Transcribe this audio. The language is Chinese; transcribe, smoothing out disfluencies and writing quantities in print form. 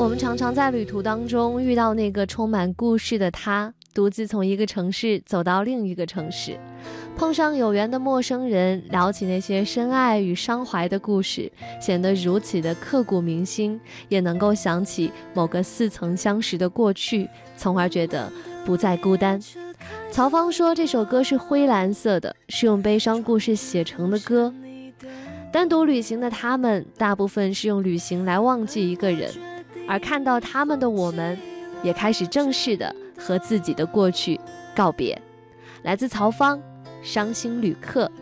我们常常在旅途当中遇到那个充满故事的他，独自从一个城市走到另一个城市，碰上有缘的陌生人，聊起那些深爱与伤怀的故事，显得如此的刻骨铭心，也能够想起某个似曾相识的过去，从而觉得不再孤单。曹芳说这首歌是灰蓝色的，是用悲伤故事写成的歌。单独旅行的他们，大部分是用旅行来忘记一个人，而看到他们的我们，也开始正式的和自己的过去告别。来自曹芳，伤心旅客。